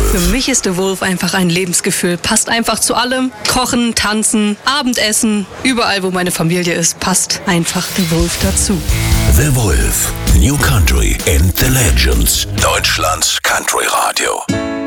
Für mich ist The Wolf einfach ein Lebensgefühl. Passt einfach zu allem. Kochen, tanzen, Abendessen, überall wo meine Familie ist, passt einfach The Wolf dazu. The Wolf, New Country and the Legends. Deutschlands Country Radio.